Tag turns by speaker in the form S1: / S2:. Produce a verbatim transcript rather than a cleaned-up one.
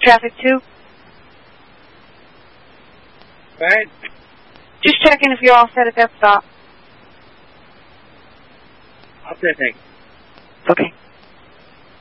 S1: traffic too?
S2: Right.
S1: Just checking if you're all set at that stop.
S2: Okay, thanks.
S1: Okay.